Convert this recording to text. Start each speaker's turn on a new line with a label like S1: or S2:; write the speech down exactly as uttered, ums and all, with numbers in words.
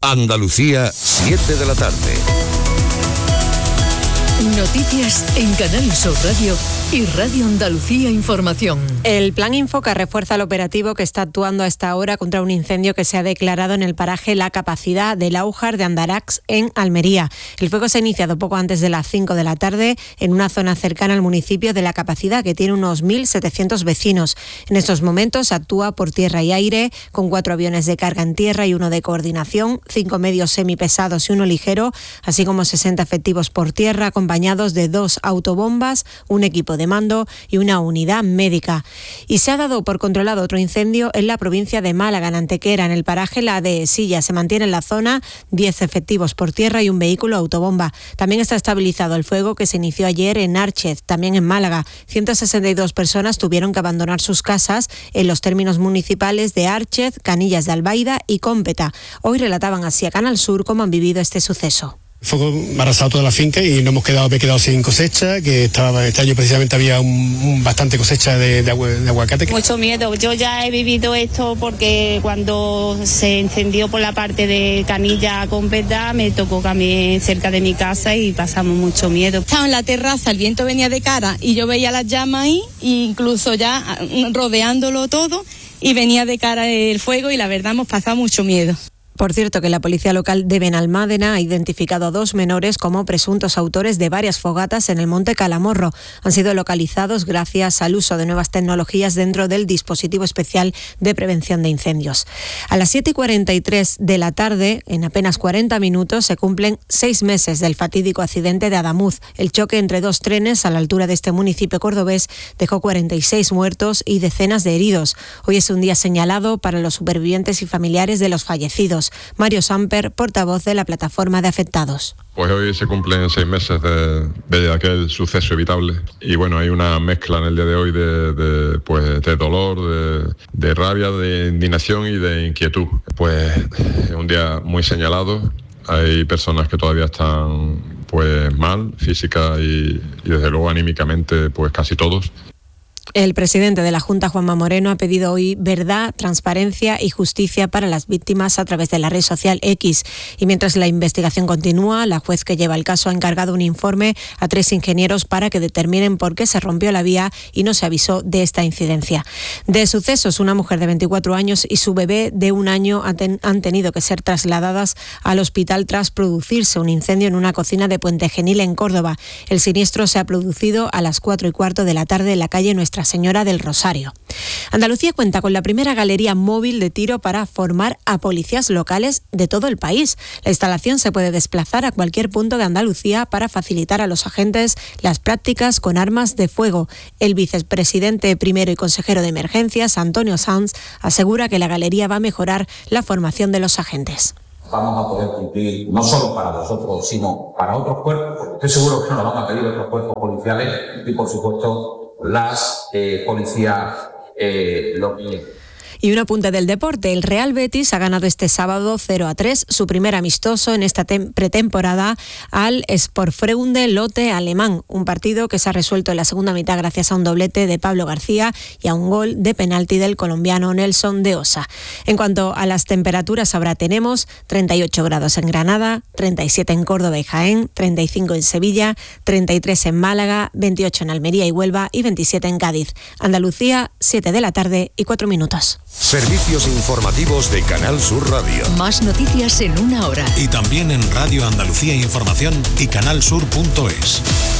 S1: Andalucía, siete de la tarde.
S2: Noticias en Canal Sur Radio y Radio Andalucía Información.
S3: El Plan Infoca refuerza el operativo que está actuando a esta hora contra un incendio que se ha declarado en el paraje La Capacidad del Aujar de Andarax, en Almería. El fuego se ha iniciado poco antes de las cinco de la tarde en una zona cercana al municipio de La Capacidad, que tiene unos mil setecientos vecinos. En estos momentos actúa por tierra y aire, con cuatro aviones de carga en tierra y uno de coordinación, cinco medios semipesados y uno ligero, así como sesenta efectivos por tierra, acompañados de dos autobombas, un equipo de mando y una unidad médica. Y se ha dado por controlado otro incendio en la provincia de Málaga, en Antequera, en el paraje La Dehesilla. Se mantiene en la zona diez efectivos por tierra y un vehículo autobomba. También está estabilizado el fuego que se inició ayer en Árchez, también en Málaga. ciento sesenta y dos personas tuvieron que abandonar sus casas en los términos municipales de Árchez, Canillas de Albaida y Cómpeta. Hoy relataban así a Canal Sur cómo han vivido este suceso.
S4: El fuego ha arrasado toda la finca y nos hemos quedado, me he quedado sin cosecha, que estaba, este año precisamente había un, un bastante cosecha de, de, agua, de aguacate.
S5: Mucho miedo, yo ya he vivido esto porque cuando se encendió por la parte de Canilla a Cómpeta me tocó cambiar cerca de mi casa y pasamos mucho miedo.
S6: Estaba en la terraza, el viento venía de cara y yo veía las llamas ahí, e incluso ya rodeándolo todo, y venía de cara el fuego y la verdad hemos pasado mucho miedo.
S3: Por cierto, que la policía local de Benalmádena ha identificado a dos menores como presuntos autores de varias fogatas en el Monte Calamorro. Han sido localizados gracias al uso de nuevas tecnologías dentro del dispositivo especial de prevención de incendios. A las siete y cuarenta y tres de la tarde, en apenas cuarenta minutos, se cumplen seis meses del fatídico accidente de Adamuz. El choque entre dos trenes a la altura de este municipio cordobés dejó cuarenta y seis muertos y decenas de heridos. Hoy es un día señalado para los supervivientes y familiares de los fallecidos. Mario Samper, portavoz de la plataforma de afectados.
S7: Pues hoy se cumplen seis meses de, de aquel suceso evitable y bueno, hay una mezcla en el día de hoy de, de, pues, de dolor, de, de rabia, de indignación y de inquietud. Pues es un día muy señalado, hay personas que todavía están pues mal, física y, y desde luego anímicamente pues casi todos.
S3: El presidente de la Junta, Juanma Moreno, ha pedido hoy verdad, transparencia y justicia para las víctimas a través de la red social X. Y mientras la investigación continúa, la juez que lleva el caso ha encargado un informe a tres ingenieros para que determinen por qué se rompió la vía y no se avisó de esta incidencia. De sucesos, una mujer de veinticuatro años y su bebé de un año han tenido que ser trasladadas al hospital tras producirse un incendio en una cocina de Puente Genil, en Córdoba. El siniestro se ha producido a las cuatro y cuarto de la tarde en la calle Nuestra Señora del Rosario. Andalucía cuenta con la primera galería móvil de tiro para formar a policías locales de todo el país. La instalación se puede desplazar a cualquier punto de Andalucía para facilitar a los agentes las prácticas con armas de fuego. El vicepresidente primero y consejero de emergencias, Antonio Sanz, asegura que la galería va a mejorar la formación de los agentes.
S8: Vamos a poder cumplir no solo para nosotros, sino para otros cuerpos, porque estoy seguro que nos lo van a pedir otros cuerpos policiales y, por supuesto, las eh, policías eh, locales.
S3: Y un apunte del deporte. El Real Betis ha ganado este sábado cero a tres su primer amistoso en esta pretemporada al Sportfreunde Lotte alemán. Un partido que se ha resuelto en la segunda mitad gracias a un doblete de Pablo García y a un gol de penalti del colombiano Nelson de Osa. En cuanto a las temperaturas, ahora tenemos treinta y ocho grados en Granada, treinta y siete en Córdoba y Jaén, treinta y cinco en Sevilla, treinta y tres en Málaga, veintiocho en Almería y Huelva y veintisiete en Cádiz. Andalucía, siete de la tarde y cuatro minutos.
S1: Servicios informativos de Canal Sur Radio.
S2: Más noticias en una hora.
S9: Y también en Radio Andalucía Información y canal sur punto es.